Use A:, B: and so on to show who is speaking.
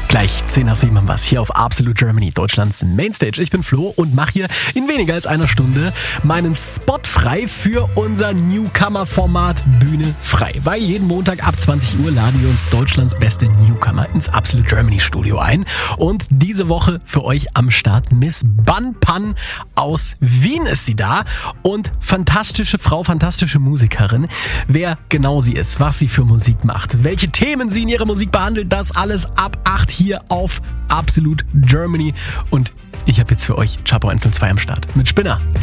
A: Gleich 10 nach 7 haben wir es hier auf Absolute Germany, Deutschlands Mainstage. Ich bin Flo und mache hier in weniger als einer Stunde meinen Spot frei für unser Newcomer-Format Bühne frei. Weil jeden Montag ab 20 Uhr laden wir uns Deutschlands beste Newcomer ins Absolute Germany Studio ein. Und diese Woche für euch am Start Miss Bun Pan aus Wien ist sie da. Und fantastische Frau, fantastische Musikerin. Wer genau sie ist, was sie für Musik macht, welche Themen sie in ihrer Musik behandelt, das alles ab 8 hier auf Absolute Germany. Und ich habe jetzt für euch Chapo 152 am Start mit Spinner.